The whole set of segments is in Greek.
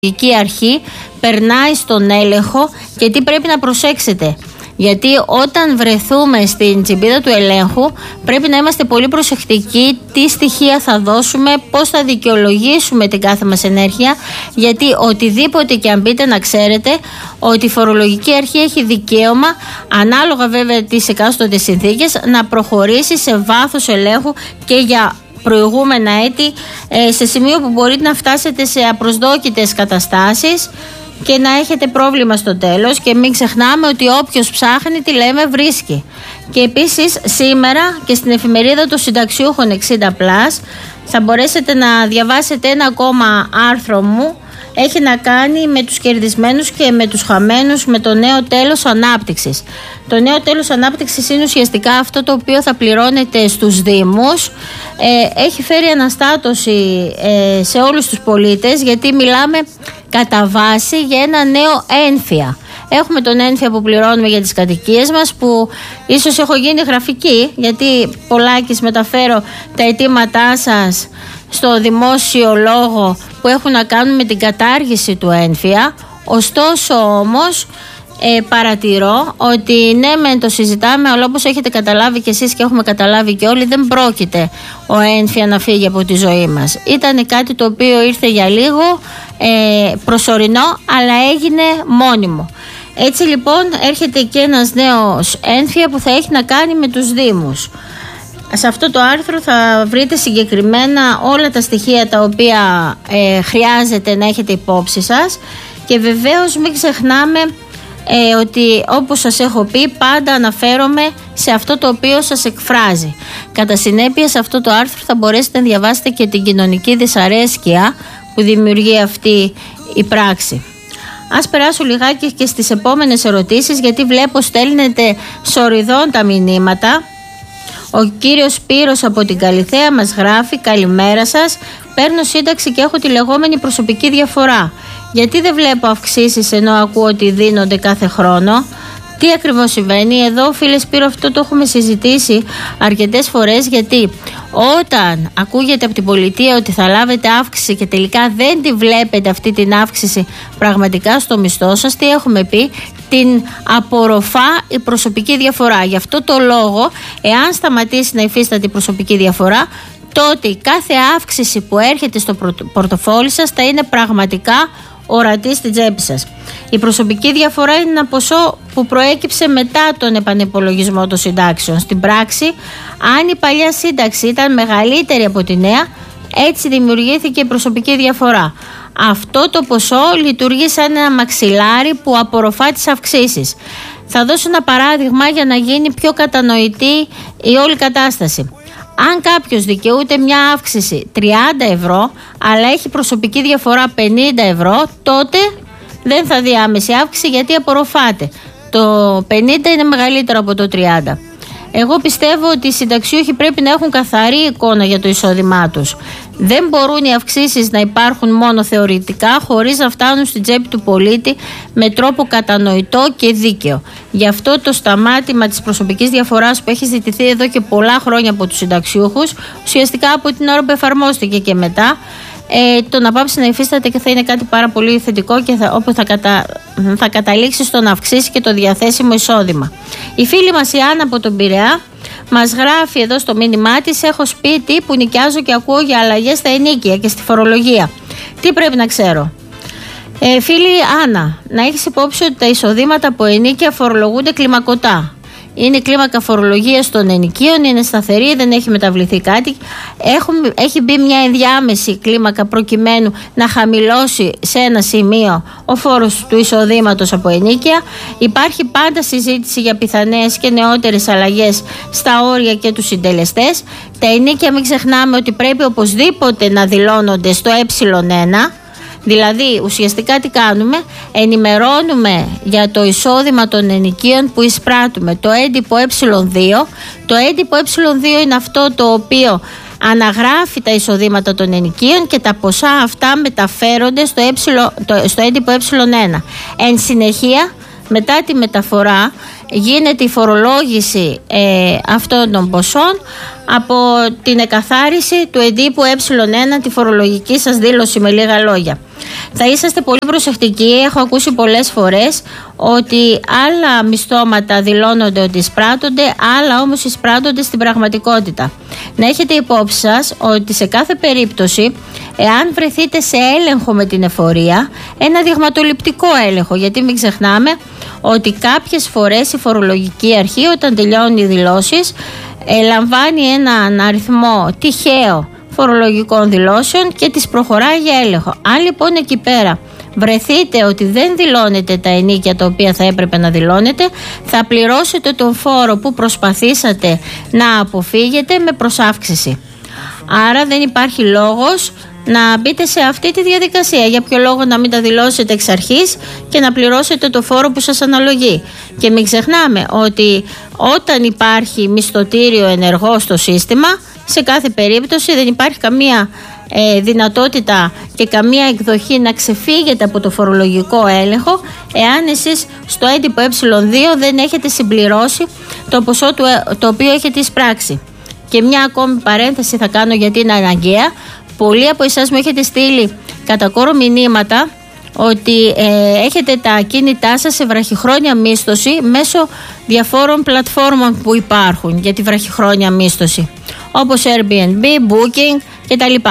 φορολογική αρχή περνάει στον έλεγχο και τι πρέπει να προσέξετε. Γιατί όταν βρεθούμε στην τσιμπίδα του ελέγχου πρέπει να είμαστε πολύ προσεκτικοί τι στοιχεία θα δώσουμε, πώς θα δικαιολογήσουμε την κάθε μας ενέργεια, γιατί οτιδήποτε και αν πείτε να ξέρετε ότι η φορολογική αρχή έχει δικαίωμα, ανάλογα βέβαια τις εκάστοτε συνθήκες, να προχωρήσει σε βάθος ελέγχου και για προηγούμενα έτη, σε σημείο που μπορείτε να φτάσετε σε απροσδόκητες καταστάσεις και να έχετε πρόβλημα στο τέλος. Και μην ξεχνάμε ότι όποιος ψάχνει, τι λέμε, βρίσκει. Και επίσης σήμερα και στην εφημερίδα των συνταξιούχων 60+, θα μπορέσετε να διαβάσετε ένα ακόμα άρθρο μου. Έχει να κάνει με τους κερδισμένους και με τους χαμένους, με το νέο τέλος ανάπτυξης. Το νέο τέλος ανάπτυξης είναι ουσιαστικά αυτό το οποίο θα πληρώνεται στους Δήμους. Έχει φέρει αναστάτωση σε όλους τους πολίτες, γιατί μιλάμε κατά βάση για ένα νέο ένφια. Έχουμε τον ένφια που πληρώνουμε για τις κατοικίες μας, που ίσως έχω γίνει γραφική, γιατί πολλάκις μεταφέρω τα αιτήματά σας στο δημόσιο λόγο που έχουν να κάνουν με την κατάργηση του ένφια. Ωστόσο όμως παρατηρώ ότι ναι μεν το συζητάμε, αλλά όπως έχετε καταλάβει και εσείς και έχουμε καταλάβει και όλοι, δεν πρόκειται ο ένφια να φύγει από τη ζωή μας. Ήταν κάτι το οποίο ήρθε για λίγο, προσωρινό, αλλά έγινε μόνιμο. Έτσι λοιπόν έρχεται και ένας νέος ένφια που θα έχει να κάνει με τους Δήμους. Σε αυτό το άρθρο θα βρείτε συγκεκριμένα όλα τα στοιχεία τα οποία χρειάζεται να έχετε υπόψη σας, και βεβαίως μην ξεχνάμε ότι όπως σας έχω πει, πάντα αναφέρομαι σε αυτό το οποίο σας εκφράζει. Κατά συνέπεια, σε αυτό το άρθρο θα μπορέσετε να διαβάσετε και την κοινωνική δυσαρέσκεια που δημιουργεί αυτή η πράξη. Ας περάσω λιγάκι και στις επόμενες ερωτήσεις, γιατί βλέπω στέλνετε σοριδών τα μηνύματα. Ο κύριος Σπύρος από την Καλιθέα μας γράφει: καλημέρα σας, παίρνω σύνταξη και έχω τη λεγόμενη προσωπική διαφορά. Γιατί δεν βλέπω αυξήσεις ενώ ακούω ότι δίνονται κάθε χρόνο? Τι ακριβώς συμβαίνει εδώ, φίλε Σπύρο? Αυτό το έχουμε συζητήσει αρκετές φορές, γιατί όταν ακούγεται από την πολιτεία ότι θα λάβετε αύξηση και τελικά δεν τη βλέπετε αυτή την αύξηση πραγματικά στο μισθό σας, τι έχουμε πει? Την απορροφά η προσωπική διαφορά. Γι' αυτό το λόγο, εάν σταματήσει να υφίσταται η προσωπική διαφορά, τότε η κάθε αύξηση που έρχεται στο πορτοφόλι σας θα είναι πραγματικά ορατή στην τσέπη σας. Η προσωπική διαφορά είναι ένα ποσό που προέκυψε μετά τον επανυπολογισμό των συντάξεων. Στην πράξη, αν η παλιά σύνταξη ήταν μεγαλύτερη από τη νέα, έτσι δημιουργήθηκε η προσωπική διαφορά. Αυτό το ποσό λειτουργεί σαν ένα μαξιλάρι που απορροφά τις αυξήσεις. Θα δώσω ένα παράδειγμα για να γίνει πιο κατανοητή η όλη κατάσταση. Αν κάποιος δικαιούται μια αύξηση 30 ευρώ, αλλά έχει προσωπική διαφορά 50 ευρώ, τότε δεν θα δει άμεση αύξηση, γιατί απορροφάται. Το 50 είναι μεγαλύτερο από το 30. Εγώ πιστεύω ότι οι συνταξιούχοι πρέπει να έχουν καθαρή εικόνα για το εισόδημά τους. Δεν μπορούν οι αυξήσεις να υπάρχουν μόνο θεωρητικά, χωρίς να φτάνουν στην τσέπη του πολίτη με τρόπο κατανοητό και δίκαιο. Γι' αυτό το σταμάτημα της προσωπικής διαφοράς που έχει ζητηθεί εδώ και πολλά χρόνια από τους συνταξιούχους, ουσιαστικά από την ώρα που εφαρμόστηκε και μετά, το να πάψει να υφίσταται και θα είναι κάτι πάρα πολύ θετικό, και όπου θα καταλήξει στο να αυξήσει και το διαθέσιμο εισόδημα. Η φίλη μας η Άννα από τον Πειραιά μας γράφει εδώ στο μήνυμά της: έχω σπίτι που νοικιάζω και ακούω για αλλαγές στα ενοίκια και στη φορολογία. Τι πρέπει να ξέρω? Φίλη Άννα, να έχεις υπόψη ότι τα εισοδήματα από ενοίκια φορολογούνται κλιμακωτά. Είναι κλίμακα φορολογίας των ενοικίων, είναι σταθερή, δεν έχει μεταβληθεί κάτι. Έχει μπει μια ενδιάμεση κλίμακα προκειμένου να χαμηλώσει σε ένα σημείο ο φόρος του εισοδήματος από ενοίκια. Υπάρχει πάντα συζήτηση για πιθανές και νεότερες αλλαγές στα όρια και τους συντελεστές. Τα ενοίκια, μην ξεχνάμε ότι πρέπει οπωσδήποτε να δηλώνονται στο ε1. Δηλαδή ουσιαστικά τι κάνουμε? Ενημερώνουμε για το εισόδημα των ενοικίων που εισπράττουμε το έντυπο ε2. Το έντυπο ε2 είναι αυτό το οποίο αναγράφει τα εισοδήματα των ενοικίων, και τα ποσά αυτά μεταφέρονται στο έντυπο ε1. Εν συνεχεία, μετά τη μεταφορά, γίνεται η φορολόγηση αυτών των ποσών από την εκαθάριση του εντύπου ε1, τη φορολογική σας δήλωση, με λίγα λόγια. Θα είσαστε πολύ προσεκτικοί. Έχω ακούσει πολλές φορές ότι άλλα μισθώματα δηλώνονται ότι εισπράττονται, άλλα όμως εισπράττονται στην πραγματικότητα. Να έχετε υπόψη σας ότι σε κάθε περίπτωση, εάν βρεθείτε σε έλεγχο με την εφορία, ένα δειγματοληπτικό έλεγχο, γιατί μην ξεχνάμε ότι κάποιες φορές η φορολογική αρχή, όταν τελειώνει οι δηλώσεις, λαμβάνει έναν αριθμό τυχαίο φορολογικών δηλώσεων και τις προχωράει για έλεγχο. Αν λοιπόν εκεί πέρα βρεθείτε ότι δεν δηλώνετε τα ενίκια τα οποία θα έπρεπε να δηλώνετε, θα πληρώσετε τον φόρο που προσπαθήσατε να αποφύγετε με προσάυξηση. Άρα δεν υπάρχει λόγος να μπείτε σε αυτή τη διαδικασία. Για ποιο λόγο να μην τα δηλώσετε εξ αρχής και να πληρώσετε το φόρο που σας αναλογεί. Και μην ξεχνάμε ότι όταν υπάρχει μισθωτήριο ενεργό στο σύστημα, σε κάθε περίπτωση δεν υπάρχει καμία δυνατότητα και καμία εκδοχή να ξεφύγετε από το φορολογικό έλεγχο, εάν εσείς στο έντυπο Ε2 δεν έχετε συμπληρώσει το ποσό το οποίο έχετε εισπράξει. Και μια ακόμη παρένθεση θα κάνω, γιατί είναι αναγκαία. Πολλοί από εσάς μου έχετε στείλει κατά κόρο μηνύματα ότι έχετε τα ακίνητά σας σε βραχυχρόνια μίσθωση μέσω διαφόρων πλατφόρμων που υπάρχουν για τη βραχυχρόνια μίσθωση, όπως Airbnb, Booking κτλ.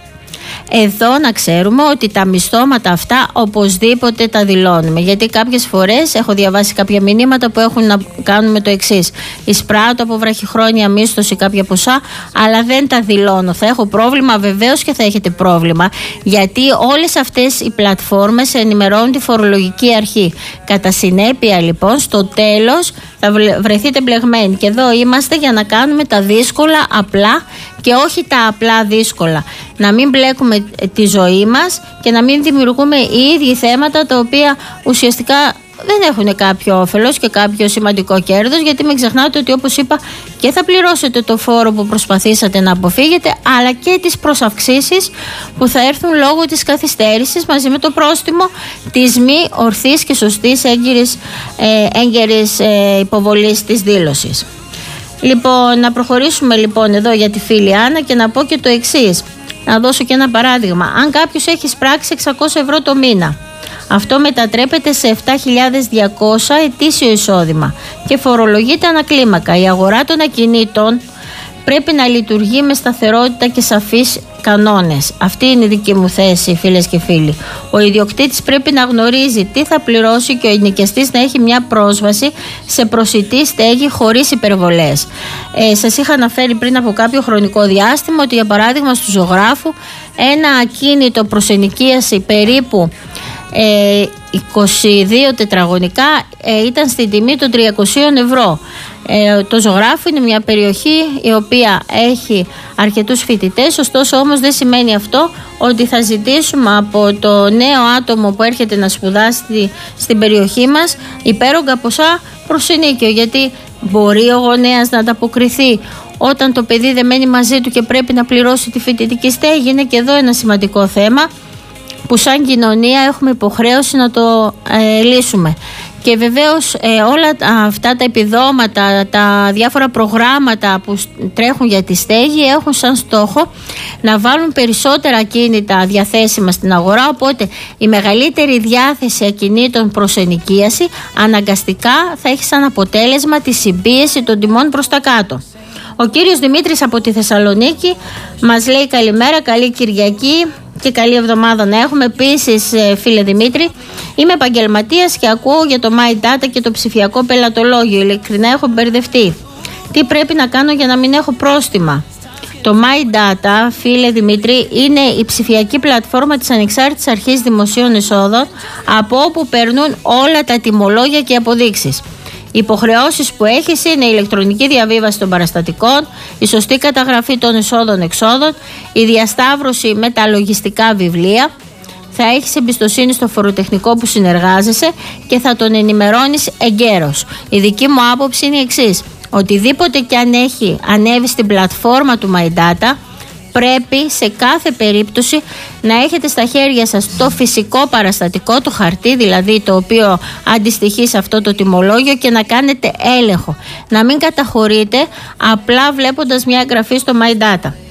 Εδώ να ξέρουμε ότι τα μισθώματα αυτά οπωσδήποτε τα δηλώνουμε, γιατί κάποιες φορές έχω διαβάσει κάποια μηνύματα που έχουν να κάνουν με το εξής: εισπράττω από βραχυχρόνια μίσθωση κάποια ποσά, αλλά δεν τα δηλώνω. Θα έχω πρόβλημα? Βεβαίως και θα έχετε πρόβλημα, γιατί όλες αυτές οι πλατφόρμες ενημερώνουν τη φορολογική αρχή. Κατά συνέπεια λοιπόν στο τέλος θα βρεθείτε μπλεγμένοι, και εδώ είμαστε για να κάνουμε τα δύσκολα απλά και όχι τα απλά δύσκολα. Να μην μπλέκουμε τη ζωή μας και να μην δημιουργούμε οι ίδιοι θέματα τα οποία ουσιαστικά δεν έχουν κάποιο όφελος και κάποιο σημαντικό κέρδος, γιατί μην ξεχνάτε ότι, όπως είπα, και θα πληρώσετε το φόρο που προσπαθήσατε να αποφύγετε, αλλά και τις προσαυξήσεις που θα έρθουν λόγω της καθυστέρησης, μαζί με το πρόστιμο της μη ορθής και σωστής έγκαιρης υποβολής της δήλωσης. Λοιπόν, να προχωρήσουμε λοιπόν εδώ για τη φίλη Άννα και να πω και το εξής. Να δώσω και ένα παράδειγμα. Αν κάποιος έχει εισπράξει 600 ευρώ το μήνα, αυτό μετατρέπεται σε 7.200 ετήσιο εισόδημα και φορολογείται ανακλίμακα. Η αγορά των ακινήτων πρέπει να λειτουργεί με σταθερότητα και σαφείς κανόνες. Αυτή είναι η δική μου θέση, φίλες και φίλοι. Ο ιδιοκτήτης πρέπει να γνωρίζει τι θα πληρώσει και ο ενοικιαστής να έχει μια πρόσβαση σε προσιτή στέγη χωρίς υπερβολές. Σας είχα αναφέρει πριν από κάποιο χρονικό διάστημα ότι, για παράδειγμα, στου Ζωγράφου ένα ακίνητο προς ενοικίαση περίπου 22 τετραγωνικά ήταν στην τιμή των 300 ευρώ. Το Ζωγράφο είναι μια περιοχή η οποία έχει αρκετούς φοιτητές, ωστόσο όμως δεν σημαίνει αυτό ότι θα ζητήσουμε από το νέο άτομο που έρχεται να σπουδάσει στην περιοχή μας υπέρογκα ποσά προς ενοίκιο, γιατί μπορεί ο γονέας να ανταποκριθεί όταν το παιδί δεν μένει μαζί του και πρέπει να πληρώσει τη φοιτητική στέγη. Είναι και εδώ ένα σημαντικό θέμα που σαν κοινωνία έχουμε υποχρέωση να το λύσουμε. Και βεβαίως όλα αυτά τα επιδόματα, τα διάφορα προγράμματα που τρέχουν για τη στέγη έχουν σαν στόχο να βάλουν περισσότερα ακίνητα διαθέσιμα στην αγορά, οπότε η μεγαλύτερη διάθεση ακινήτων προς ενοικίαση αναγκαστικά θα έχει σαν αποτέλεσμα τη συμπίεση των τιμών προς τα κάτω. Ο κύριος Δημήτρης από τη Θεσσαλονίκη μας λέει καλημέρα, καλή Κυριακή και καλή εβδομάδα να έχουμε. Επίσης, φίλε Δημήτρη, είμαι επαγγελματίας και ακούω για το My Data και το ψηφιακό πελατολόγιο. Ειλικρινά έχω μπερδευτεί. Τι πρέπει να κάνω για να μην έχω πρόστιμα? Το My Data, φίλε Δημήτρη, είναι η ψηφιακή πλατφόρμα της Ανεξάρτητης Αρχής Δημοσίων Εσόδων, από όπου περνούν όλα τα τιμολόγια και αποδείξεις. Οι υποχρεώσεις που έχεις είναι η ηλεκτρονική διαβίβαση των παραστατικών, η σωστή καταγραφή των εισόδων-εξόδων, η διασταύρωση με τα λογιστικά βιβλία. Θα έχεις εμπιστοσύνη στο φοροτεχνικό που συνεργάζεσαι και θα τον ενημερώνεις εγκαίρως. Η δική μου άποψη είναι η εξής: οτιδήποτε και αν έχει ανέβει στην πλατφόρμα του My Data, πρέπει σε κάθε περίπτωση να έχετε στα χέρια σας το φυσικό παραστατικό, το χαρτί δηλαδή, το οποίο αντιστοιχεί σε αυτό το τιμολόγιο, και να κάνετε έλεγχο. Να μην καταχωρείτε απλά βλέποντας μια εγγραφή στο My Data.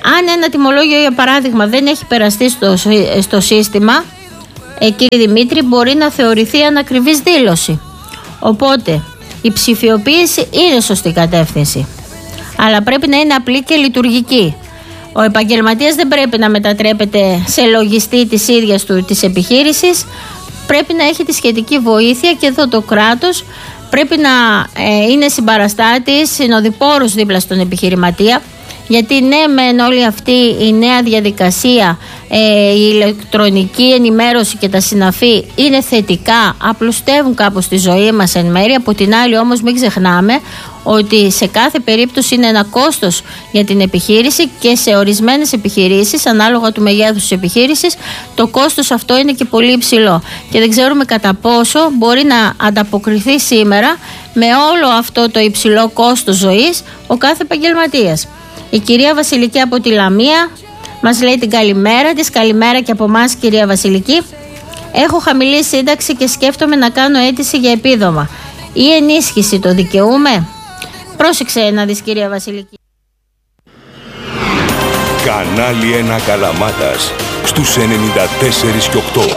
Αν ένα τιμολόγιο, για παράδειγμα, δεν έχει περαστεί στο σύστημα, κύριε Δημήτρη, μπορεί να θεωρηθεί ανακριβής δήλωση. Οπότε η ψηφιοποίηση είναι σωστή κατεύθυνση, αλλά πρέπει να είναι απλή και λειτουργική. Ο επαγγελματίας δεν πρέπει να μετατρέπεται σε λογιστή της ίδιας του της επιχείρησης, πρέπει να έχει τη σχετική βοήθεια και εδώ το κράτος πρέπει να είναι συμπαραστάτης, συνοδοιπόρος δίπλα στον επιχειρηματία, γιατί ναι μεν όλη αυτή η νέα διαδικασία, η ηλεκτρονική ενημέρωση και τα συναφή είναι θετικά, απλουστεύουν κάπως τη ζωή μας εν μέρει. Από την άλλη όμως μην ξεχνάμε ότι σε κάθε περίπτωση είναι ένα κόστος για την επιχείρηση και σε ορισμένες επιχειρήσεις, ανάλογα του μεγέθους της επιχείρησης, το κόστος αυτό είναι και πολύ υψηλό και δεν ξέρουμε κατά πόσο μπορεί να ανταποκριθεί σήμερα με όλο αυτό το υψηλό κόστος ζωής ο κάθε επαγγελματίας. Η κυρία Βασιλική από τη Λαμία μας λέει την καλημέρα της. Καλημέρα και από εμάς, κυρία Βασιλική. Έχω χαμηλή σύνταξη και σκέφτομαι να κάνω αίτηση για επίδομα ή ενίσχυση. Το δικαιούμαι? Πρόσεξε να δεις, κυρία Βασιλική. Κανάλι 1 Καλαμάτας στους 94 και 8.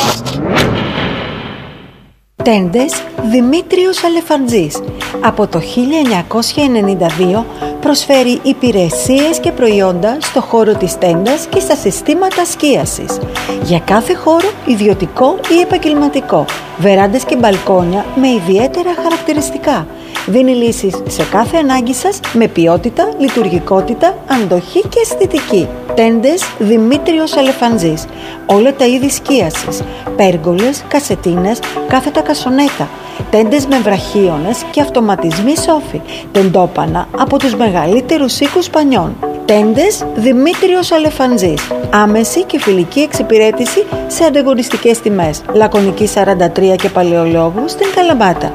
Τέντες Δημήτριος Αλεφαντζής. Από το 1992 προσφέρει υπηρεσίες και προϊόντα στο χώρο της τέντας και στα συστήματα σκίασης. Για κάθε χώρο, ιδιωτικό ή επαγγελματικό, βεράντες και μπαλκόνια με ιδιαίτερα χαρακτηριστικά. Δίνει λύσεις σε κάθε ανάγκη σας με ποιότητα, λειτουργικότητα, αντοχή και αισθητική. Τέντες Δημήτριος Αλεφαντζής. Όλα τα είδη σκίασης. Πέργολες, κασετίνες, κάθετα κασονέτα. Τέντες με βραχίονες και αυτοματισμοί σόφι. Τεντόπανα από τους μεγαλύτερους οίκους πανιών. Τέντες Δημήτριος Αλεφαντζής. Άμεση και φιλική εξυπηρέτηση σε ανταγωνιστικές τιμές. Λακωνική 43 και Παλαιολόγου στην Καλαμάτα.